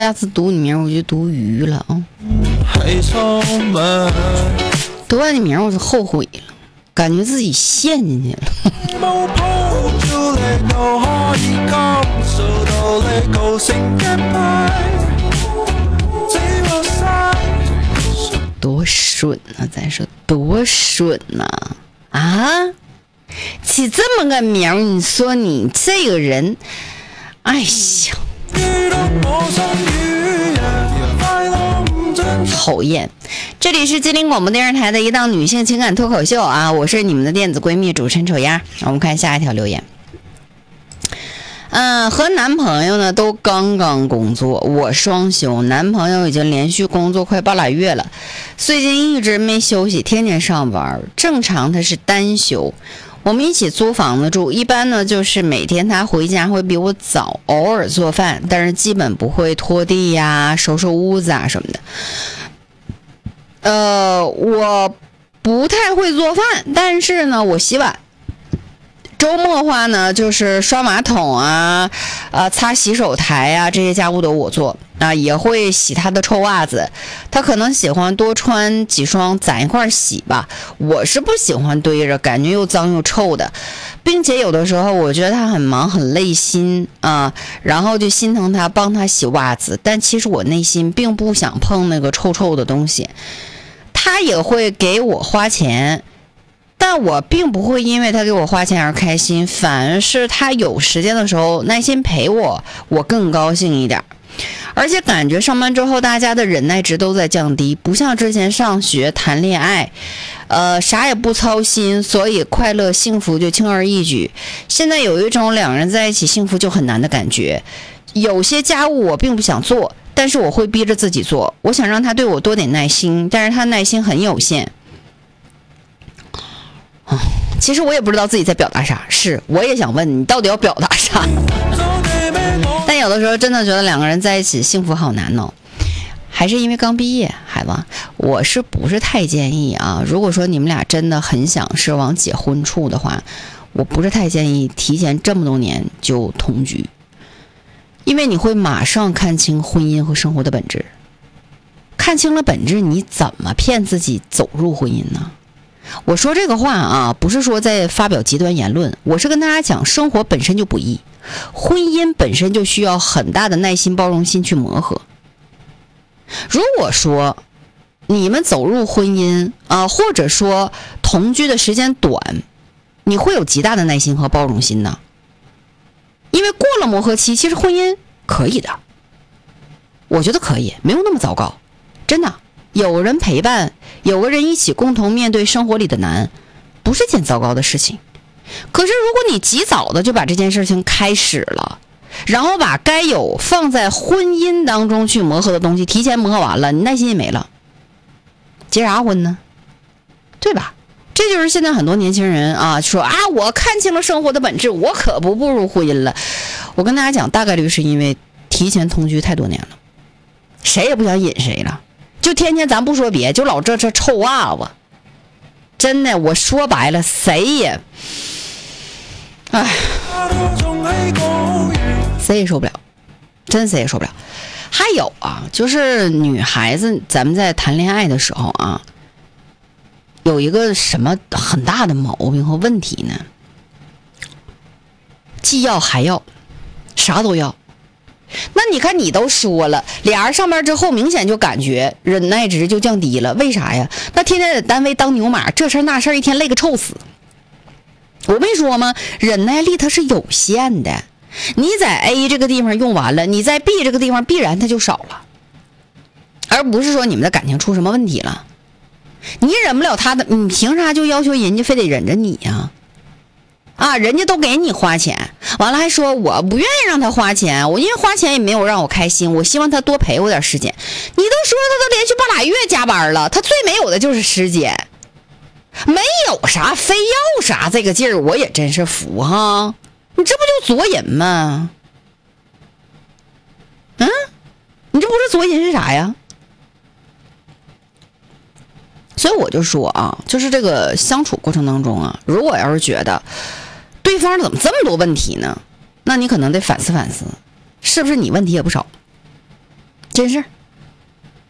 下次读你名我就读鱼了啊！读完你名我就后悔了，感觉自己陷进去了。多顺啊！咱说多顺呐！啊，起这么个名，你说你这个人，哎呀！讨厌！这里是吉林广播电视台的一档女性情感脱口秀啊，我是你们的电子闺蜜主持人丑丫。我们看下一条留言。和男朋友呢都刚刚工作，我双休，男朋友已经连续工作快半拉月了，最近一直没休息，天天上班。正常他是单休。我们一起租房子住，一般呢就是每天他回家会比我早，偶尔做饭，但是基本不会拖地呀、收拾屋子啊什么的。我不太会做饭，但是呢我洗碗。周末的话呢，就是刷马桶啊，擦洗手台啊，这些家务都我做啊，也会洗他的臭袜子。他可能喜欢多穿几双攒一块洗吧，我是不喜欢堆着，感觉又脏又臭的，并且有的时候我觉得他很忙很累心啊，然后就心疼他，帮他洗袜子，但其实我内心并不想碰那个臭臭的东西。他也会给我花钱。但我并不会因为他给我花钱而开心，反而是他有时间的时候耐心陪我，我更高兴一点。而且感觉上班之后大家的忍耐值都在降低，不像之前上学谈恋爱，啥也不操心，所以快乐幸福就轻而易举。现在有一种两人在一起幸福就很难的感觉。有些家务我并不想做，但是我会逼着自己做，我想让他对我多点耐心，但是他耐心很有限。其实我也不知道自己在表达啥，我也想问你到底要表达啥。但有的时候真的觉得两个人在一起幸福好难哦，还是因为刚毕业，孩子，我是不是太建议啊？如果说你们俩真的很想是往结婚处的话，我不是太建议提前这么多年就同居，因为你会马上看清婚姻和生活的本质，看清了本质，你怎么骗自己走入婚姻呢？我说这个话啊，不是说在发表极端言论，我是跟大家讲，生活本身就不易，婚姻本身就需要很大的耐心包容心去磨合。如果说你们走入婚姻或者说同居的时间短，你会有极大的耐心和包容心呢？因为过了磨合期，其实婚姻可以的，我觉得可以，没有那么糟糕，真的。有人陪伴，有个人一起共同面对生活里的难，不是件糟糕的事情。可是如果你及早的就把这件事情开始了，然后把该有放在婚姻当中去磨合的东西提前磨合完了，你耐心也没了，结啥婚呢？对吧？这就是现在很多年轻人说我看清了生活的本质，我可不步入婚姻了。我跟大家讲，大概率是因为提前同居太多年了，谁也不想引谁了，就天天咱不说别，就老这臭袜子，真的，我说白了，谁也受不了，真谁也受不了。还有就是女孩子，咱们在谈恋爱的时候有一个什么很大的毛病和问题呢？既要还要，啥都要。那你看，你都说了，俩人上班之后明显就感觉忍耐值就降低了，为啥呀？那天天在单位当牛马，这事那事一天累个臭死。我没说吗？忍耐力它是有限的，你在 A 这个地方用完了，你在 B 这个地方必然它就少了，而不是说你们的感情出什么问题了。你忍不了他的，你凭啥就要求人家非得忍着你呀？人家都给你花钱，完了还说我不愿意让他花钱，我因为花钱也没有让我开心，我希望他多陪我点时间。你都说他都连续半拉月加班了，他最没有的就是时间，没有啥非要啥，这个劲儿我也真是服哈。你这不就作淫吗？你这不是作淫是啥呀？所以我就说就是这个相处过程当中如果要是觉得对方怎么这么多问题呢，那你可能得反思反思，是不是你问题也不少。 真事儿。